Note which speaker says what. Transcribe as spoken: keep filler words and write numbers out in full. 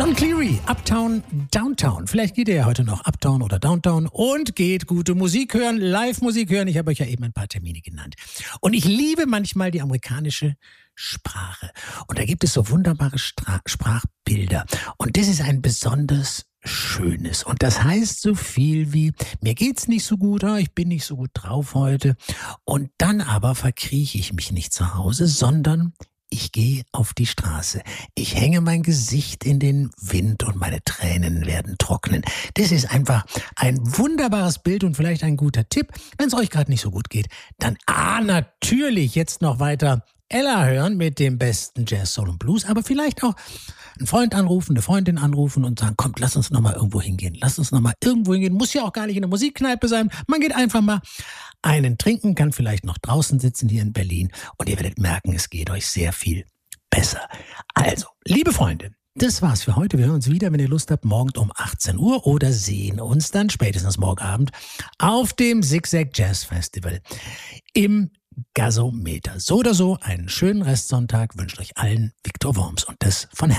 Speaker 1: Don Cleary, Uptown, Downtown. Vielleicht geht ihr ja heute noch Uptown oder Downtown und geht gute Musik hören, Live-Musik hören. Ich habe euch ja eben ein paar Termine genannt. Und ich liebe manchmal die amerikanische Sprache. Und da gibt es so wunderbare Stra- Sprachbilder. Und das ist ein besonders schönes. Und das heißt so viel wie, mir geht's nicht so gut, oh, ich bin nicht so gut drauf heute. Und dann aber verkrieche ich mich nicht zu Hause, sondern ich gehe auf die Straße. Ich hänge mein Gesicht in den Wind und meine Tränen werden trocknen. Das ist einfach ein wunderbares Bild und vielleicht ein guter Tipp. Wenn es euch gerade nicht so gut geht, dann ah, natürlich jetzt noch weiter Ella hören mit dem besten Jazz, Soul und Blues, aber vielleicht auch einen Freund anrufen, eine Freundin anrufen und sagen, kommt, lass uns noch mal irgendwo hingehen. Lass uns noch mal irgendwo hingehen. Muss ja auch gar nicht in der Musikkneipe sein. Man geht einfach mal einen trinken, kann vielleicht noch draußen sitzen hier in Berlin und ihr werdet merken, es geht euch sehr viel besser. Also, liebe Freunde, das war's für heute. Wir hören uns wieder, wenn ihr Lust habt, morgen um achtzehn Uhr oder sehen uns dann spätestens morgen Abend auf dem Zigzag Jazz Festival im Gasometer. So oder so, einen schönen Restsonntag wünscht euch allen Viktor Worms und das von Herzen.